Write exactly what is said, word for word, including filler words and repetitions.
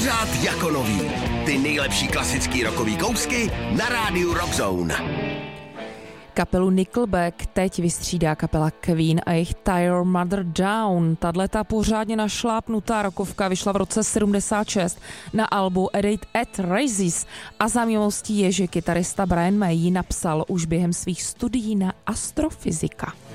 Řád jako nový. Ty nejlepší klasický rockový kousky na rádiu Rockzone. Kapelu Nickelback teď vystřídá kapela Queen a jejich Tie Your Mother Down. Tato pořádně našlápnutá rockovka vyšla v roce sedmdesát šest na albu A Date at Races a zajímavostí je, že kytarista Brian May ji napsal už během svých studií na astrofyzika.